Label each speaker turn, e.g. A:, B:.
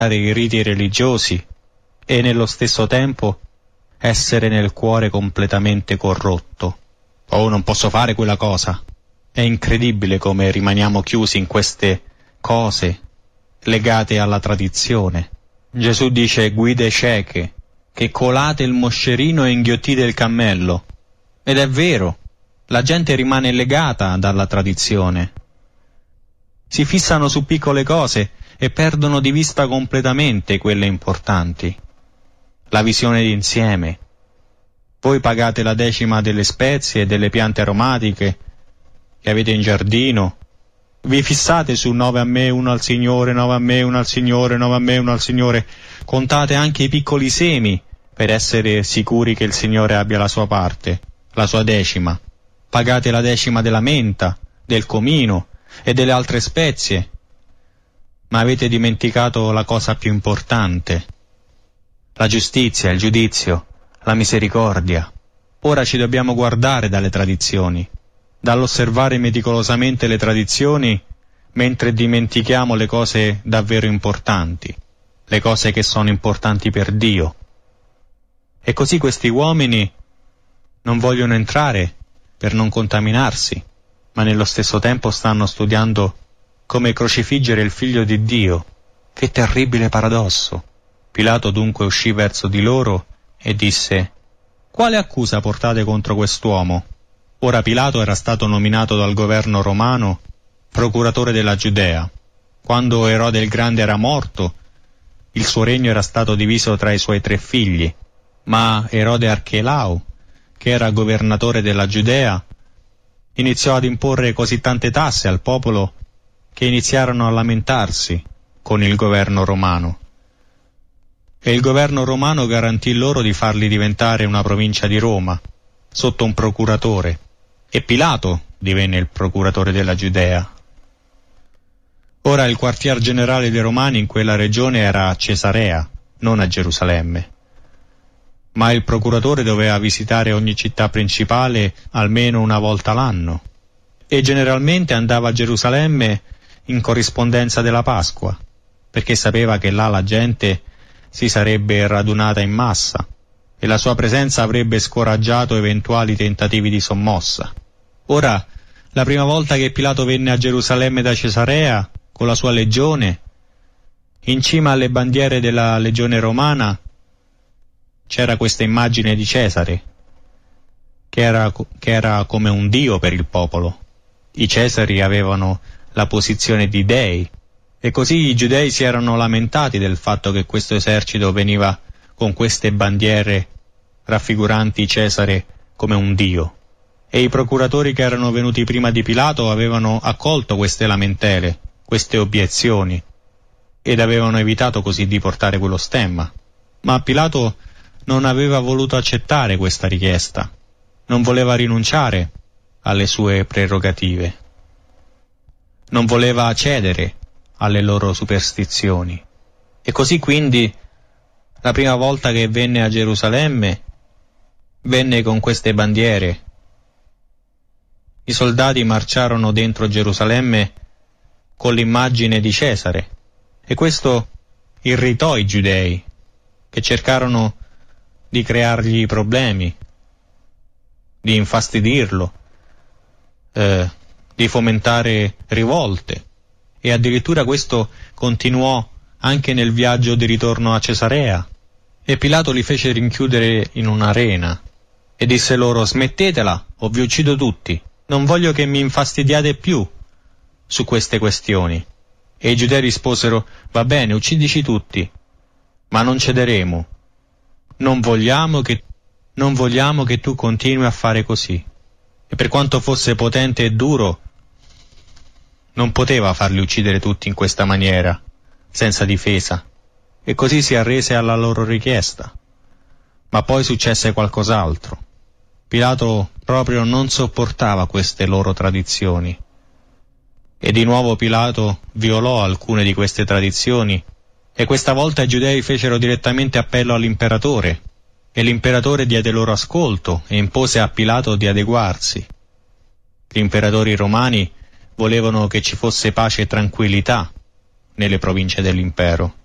A: i riti religiosi e nello stesso tempo essere nel cuore completamente corrotto. Oh, non posso fare quella cosa. È incredibile come rimaniamo chiusi in queste cose legate alla tradizione. Gesù dice: guide cieche, che colate il moscerino e inghiottite il cammello. Ed è vero, la gente rimane legata dalla tradizione. Si fissano su piccole cose e perdono di vista completamente quelle importanti. La visione d'insieme. Voi pagate la decima delle spezie e delle piante aromatiche che avete in giardino. Vi fissate su 9 a me, 1 al Signore, 9 a me, 1 al Signore, 9 a me, 1 al Signore. Contate anche i piccoli semi per essere sicuri che il Signore abbia la sua parte, la sua decima. Pagate la decima della menta, del comino e delle altre spezie. Ma avete dimenticato la cosa più importante: la giustizia, il giudizio, la misericordia. Ora ci dobbiamo guardare dalle tradizioni, dall'osservare meticolosamente le tradizioni, mentre dimentichiamo le cose davvero importanti, le cose che sono importanti per Dio. E così questi uomini non vogliono entrare per non contaminarsi, ma nello stesso tempo stanno studiando come crocifiggere il Figlio di Dio. Che terribile paradosso! Pilato dunque uscì verso di loro e disse: quale accusa portate contro quest'uomo? Ora Pilato era stato nominato dal governo romano procuratore della Giudea. Quando Erode il Grande era morto, il suo regno era stato diviso tra i suoi 3 figli, ma Erode Archelao, che era governatore della Giudea, iniziò ad imporre così tante tasse al popolo che iniziarono a lamentarsi con il governo romano. E il governo romano garantì loro di farli diventare una provincia di Roma, sotto un procuratore, e Pilato divenne il procuratore della Giudea. Ora il quartier generale dei Romani in quella regione era a Cesarea, non a Gerusalemme, ma il procuratore doveva visitare ogni città principale almeno una volta l'anno, e generalmente andava a Gerusalemme in corrispondenza della Pasqua, perché sapeva che là la gente si sarebbe radunata in massa e la sua presenza avrebbe scoraggiato eventuali tentativi di sommossa. Ora, la prima volta che Pilato venne a Gerusalemme da Cesarea con la sua legione, in cima alle bandiere della legione romana c'era questa immagine di Cesare, che era come un dio per il popolo. I Cesari avevano la posizione di dei, e così i giudei si erano lamentati del fatto che questo esercito veniva con queste bandiere raffiguranti Cesare come un dio. E i procuratori che erano venuti prima di Pilato avevano accolto queste lamentele, queste obiezioni, ed avevano evitato così di portare quello stemma. Ma Pilato non aveva voluto accettare questa richiesta, non voleva rinunciare alle sue prerogative, non voleva cedere alle loro superstizioni. E così quindi la prima volta che venne a Gerusalemme venne con queste bandiere. I soldati marciarono dentro Gerusalemme con l'immagine di Cesare, e questo irritò i giudei, che cercarono di creargli problemi, di infastidirlo, di fomentare rivolte, e addirittura questo continuò anche nel viaggio di ritorno a Cesarea. E Pilato li fece rinchiudere in un'arena e disse loro: smettetela o vi uccido tutti, non voglio che mi infastidiate più su queste questioni. E i giudei risposero: va bene, uccidici tutti, ma non cederemo, non vogliamo che tu continui a fare così. E per quanto fosse potente e duro, non poteva farli uccidere tutti in questa maniera, senza difesa, e così si arrese alla loro richiesta. Ma poi successe qualcos'altro. Pilato proprio non sopportava queste loro tradizioni, e di nuovo Pilato violò alcune di queste tradizioni, e questa volta i giudei fecero direttamente appello all'imperatore, e l'imperatore diede loro ascolto e impose a Pilato di adeguarsi. Gli imperatori romani volevano che ci fosse pace e tranquillità nelle province dell'impero,